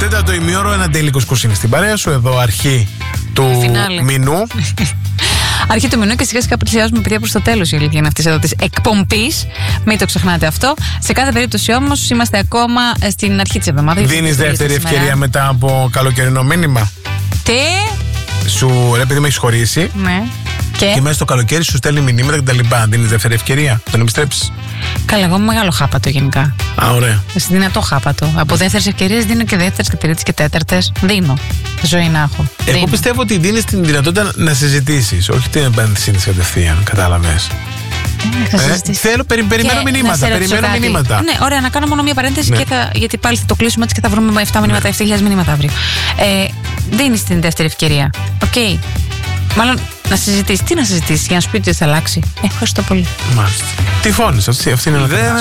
4το ημίωρο, ένα τέλικο κουσίνι στην παρέα σου. Εδώ αρχή του μηνού. Αρχή του μηνού και σιγά σιγά πλησιάζουμε, παιδιά, προς το τέλος η αλήθεια είναι αυτής εδώ της εκπομπής. Μην το ξεχνάτε αυτό. Σε κάθε περίπτωση όμως είμαστε ακόμα στην αρχή της εβδομάδας. Δίνεις δεύτερη ευκαιρία μετά από καλοκαιρινό μήνυμα? Τι? Σου, επειδή με έχεις χωρίσει. Ναι. Και μέσα στο καλοκαίρι σου στέλνει μηνύματα και τα λοιπά. Δίνεις δεύτερη ευκαιρία? Τον επιστρέψεις? Καλά, εγώ είμαι μεγάλο χάπατο γενικά. Α, ωραία. Δυνατό χάπατο. Από δεύτερες ευκαιρίες δίνω και δεύτερες και τρίτες και τέταρτες. Δίνω. Ζωή να έχω. Εγώ πιστεύω ότι δίνεις την δυνατότητα να συζητήσεις, όχι την επένδυση της κατευθείαν. Κατάλαβες? Θέλω, περιμένω μηνύματα. Ναι, ωραία, να κάνω μόνο μια παρένθεση, ναι. Γιατί πάλι θα το κλείσουμε έτσι και θα βρούμε 7 μηνύματα, 7.000 μηνύματα αύριο. Δίνεις την δεύτερη ευκαιρία. Οκ. Μάλλον να συζητήσεις. Τι να συζητήσεις για να σου πει ότι θα αλλάξει? Ευχαριστώ πολύ. Μάλιστα. Τι φώνησες, αυτή είναι η